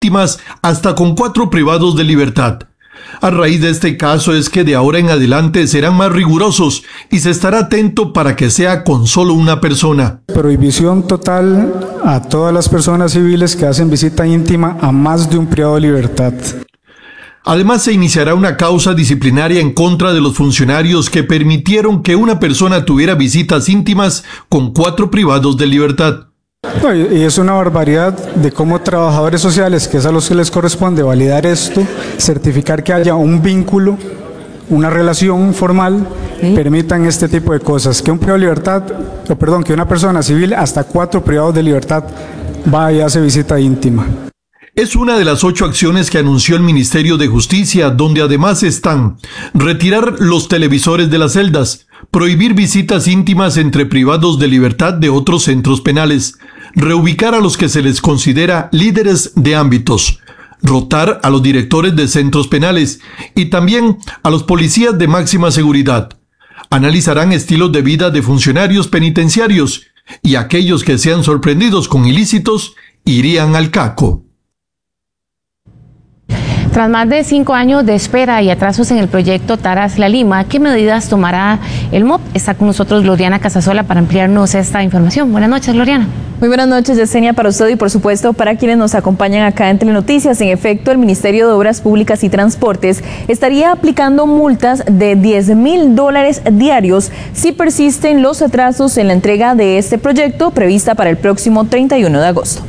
íntimas hasta con 4 privados de libertad. A raíz de este caso es que de ahora en adelante serán más rigurosos y se estará atento para que sea con solo una persona. Prohibición total a todas las personas civiles que hacen visita íntima a más de un privado de libertad. Además, se iniciará una causa disciplinaria en contra de los funcionarios que permitieron que una persona tuviera visitas íntimas con 4 privados de libertad. Y es una barbaridad de cómo trabajadores sociales, que es a los que les corresponde validar esto, certificar que haya un vínculo, una relación formal, permitan este tipo de cosas. Que un privado de libertad, que una persona civil hasta 4 privados de libertad vaya y hace visita íntima. Es una de las 8 acciones que anunció el Ministerio de Justicia, donde además están retirar los televisores de las celdas, prohibir visitas íntimas entre privados de libertad de otros centros penales, reubicar a los que se les considera líderes de ámbitos, rotar a los directores de centros penales y también a los policías de máxima seguridad. Analizarán estilos de vida de funcionarios penitenciarios y aquellos que sean sorprendidos con ilícitos irían al caco. Tras más de 5 años de espera y atrasos en el proyecto Taras La Lima, ¿qué medidas tomará el MOP? Está con nosotros Gloriana Casasola para ampliarnos esta información. Buenas noches, Gloriana. Muy buenas noches, Yesenia, para usted y por supuesto para quienes nos acompañan acá en Telenoticias. En efecto, el Ministerio de Obras Públicas y Transportes estaría aplicando multas de $10.000 diarios si persisten los atrasos en la entrega de este proyecto prevista para el próximo 31 de agosto.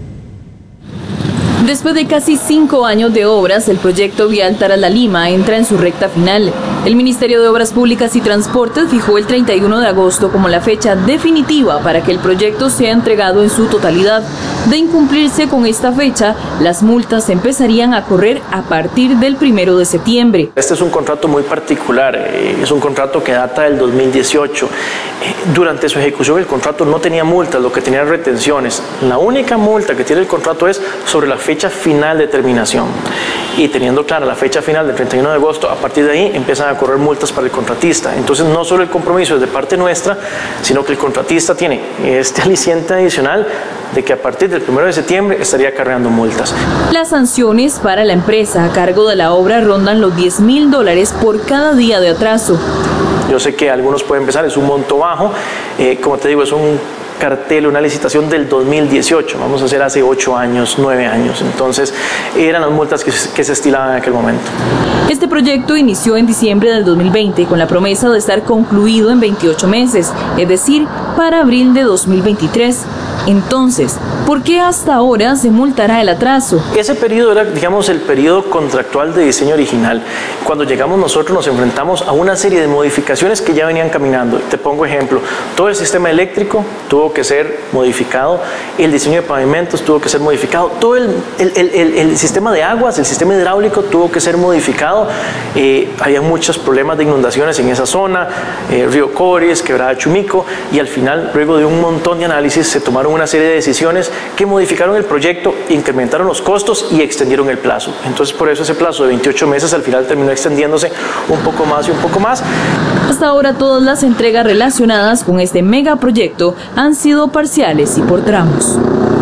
Después de casi 5 años de obras, el proyecto vial Taras La Lima entra en su recta final. El Ministerio de Obras Públicas y Transportes fijó el 31 de agosto como la fecha definitiva para que el proyecto sea entregado en su totalidad. De incumplirse con esta fecha, las multas empezarían a correr a partir del 1 de septiembre. Este es un contrato muy particular, es un contrato que data del 2018. Durante su ejecución el contrato no tenía multas, lo que tenía retenciones. La única multa que tiene el contrato es sobre la fecha final de terminación. Y teniendo clara la fecha final del 31 de agosto, a partir de ahí empiezan a correr multas para el contratista. Entonces no solo el compromiso es de parte nuestra, sino que el contratista tiene este aliciente adicional de que a partir del 1 de septiembre estaría cargando multas. Las sanciones para la empresa a cargo de la obra rondan los $10.000 por cada día de atraso. Yo sé que algunos pueden pensar, es un monto bajo, como te digo, es un cartel, una licitación del 2018, vamos a hacer hace 8 años, 9 años, entonces eran las multas que se estilaban en aquel momento. Este proyecto inició en diciembre del 2020 con la promesa de estar concluido en 28 meses, es decir, para abril de 2023. Entonces, ¿por qué hasta ahora se multará el atraso? Ese periodo era, digamos, el periodo contractual de diseño original. Cuando llegamos nosotros nos enfrentamos a una serie de modificaciones que ya venían caminando. Te pongo ejemplo, todo el sistema eléctrico tuvo que ser modificado, el diseño de pavimentos tuvo que ser modificado, todo el sistema de aguas, el sistema hidráulico tuvo que ser modificado. Había muchos problemas de inundaciones en esa zona, Río Coris, Quebrada Chumico, y al final, luego de un montón de análisis, se tomaron una serie de decisiones que modificaron el proyecto, incrementaron los costos y extendieron el plazo. Entonces, por eso ese plazo de 28 meses al final terminó extendiéndose un poco más y un poco más. Hasta ahora todas las entregas relacionadas con este megaproyecto han sido parciales y por tramos.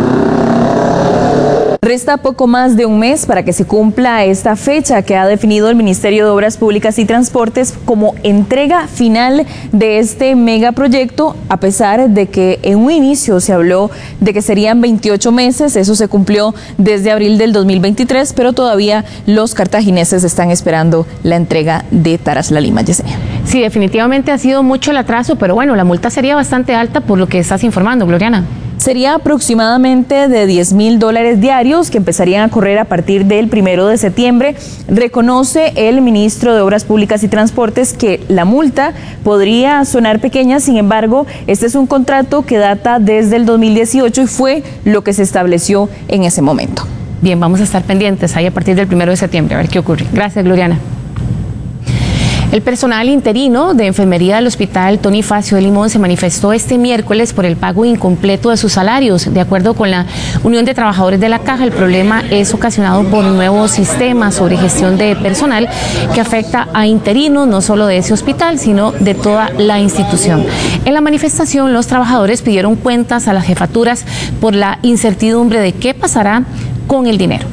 Resta poco más de un mes para que se cumpla esta fecha que ha definido el Ministerio de Obras Públicas y Transportes como entrega final de este megaproyecto, a pesar de que en un inicio se habló de que serían 28 meses, eso se cumplió desde abril del 2023, pero todavía los cartagineses están esperando la entrega de Taras La Lima. Yesenia. Sí, definitivamente ha sido mucho el atraso, pero bueno, la multa sería bastante alta por lo que estás informando, Gloriana. Sería aproximadamente de $10.000 diarios que empezarían a correr a partir del 1 de septiembre. Reconoce el ministro de Obras Públicas y Transportes que la multa podría sonar pequeña, sin embargo, este es un contrato que data desde el 2018 y fue lo que se estableció en ese momento. Bien, vamos a estar pendientes ahí a partir del 1 de septiembre, a ver qué ocurre. Gracias, Gloriana. El personal interino de enfermería del Hospital Tony Facio de Limón se manifestó este miércoles por el pago incompleto de sus salarios. De acuerdo con la Unión de Trabajadores de la Caja, el problema es ocasionado por un nuevo sistema sobre gestión de personal que afecta a interinos no solo de ese hospital, sino de toda la institución. En la manifestación, los trabajadores pidieron cuentas a las jefaturas por la incertidumbre de qué pasará con el dinero.